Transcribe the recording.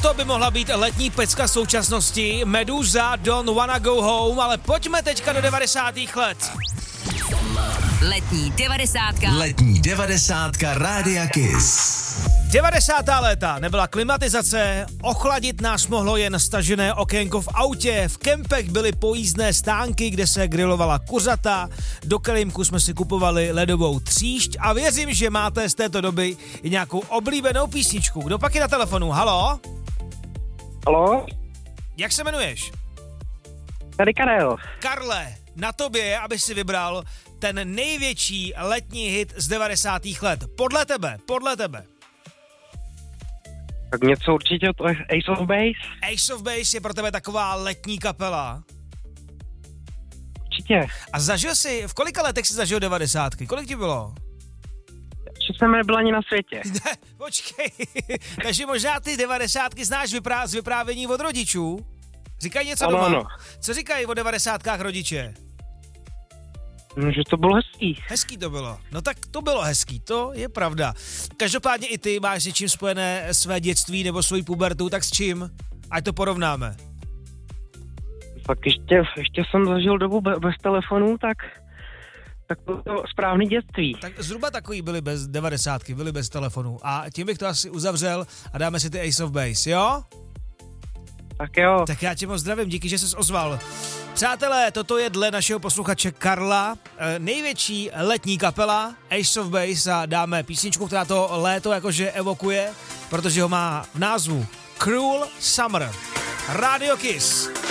Toto by mohla být letní pecka současnosti. Meduza, Don't Wanna Go Home, ale pojďme teďka do 90. let. Letní 90. Letní 90. Rádia Kiss. 90. léta, nebyla klimatizace, ochladit nás mohlo jen stažené okénko v autě, v kempech byly pojízdné stánky, kde se grilovala kuřata, do kelímku jsme si kupovali ledovou tříšť a věřím, že máte z této doby i nějakou oblíbenou písničku. Kdo pak je na telefonu? Haló? Haló? Jak se jmenuješ? Tady Karel. Karle, na tobě je, aby si vybral ten největší letní hit z 90. let. Podle tebe. Tak něco určitě od Ace of Base? Ace of Base je pro tebe taková letní kapela. Určitě. A v kolika letech jsi zažil 90? Kolik ti bylo? Že jsem nebyl ani na světě. Ne, počkej. Takže možná ty 90 znáš z vyprávění od rodičů? Říkají něco doma? Ano. Co říkají o 90 rodiče? No, že to bylo hezký. Hezký to bylo. No tak to bylo hezký, to je pravda. Každopádně i ty máš s něčím spojené své dětství nebo svoji pubertu, tak s čím? Ať to porovnáme. Tak ještě jsem zažil dobu bez telefonů, tak to správný dětství. Tak zhruba takový byli bez 90, byli bez telefonu. A tím bych to asi uzavřel a dáme si ty Ace of Base, jo? Tak jo. Tak já tě moc zdravím, díky, že jsi ozval. Přátelé, toto je dle našeho posluchače Karla největší letní kapela Ace of Base a dáme písničku, která to léto jakože evokuje, protože ho má v názvu Cruel Summer. Radio Kiss.